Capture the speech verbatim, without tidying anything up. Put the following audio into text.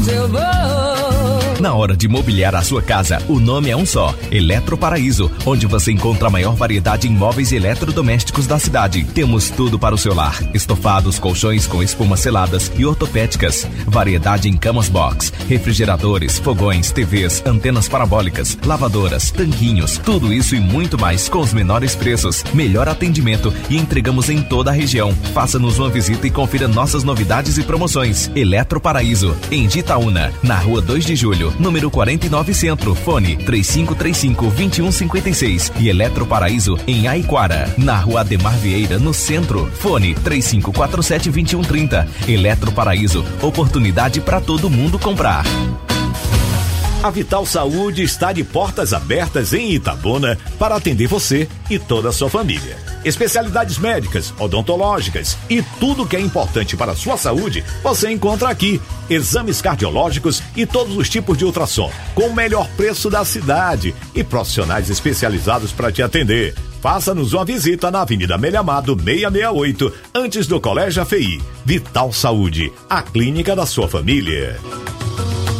eu vou. Na hora de mobiliar a sua casa, o nome é um só: Eletroparaíso, onde você encontra a maior variedade em móveis e eletrodomésticos da cidade. Temos tudo para o seu lar: estofados, colchões com espumas seladas e ortopédicas, variedade em camas box, refrigeradores, fogões, T Vs, antenas parabólicas, lavadoras, tanquinhos, tudo isso e muito mais com os menores preços, melhor atendimento e entregamos em toda a região. Faça-nos uma visita e confira nossas novidades e promoções. Eletroparaíso, em Gitaúna, na rua dois de julho, número quarenta e nove Centro, fone três cinco três cinco, dois um cinco seis e Eletroparaíso em Aiquara, na rua Ademar Vieira, no centro, fone três cinco quatro sete, dois um três zero. Eletroparaíso, oportunidade para todo mundo comprar. A Vital Saúde está de portas abertas em Itabuna para atender você e toda a sua família. Especialidades médicas, odontológicas e tudo que é importante para a sua saúde, você encontra aqui. Exames cardiológicos e todos os tipos de ultrassom, com o melhor preço da cidade e profissionais especializados para te atender. Faça-nos uma visita na Avenida Amélia Amado seiscentos e sessenta e oito, antes do Colégio A F I. Vital Saúde, a clínica da sua família.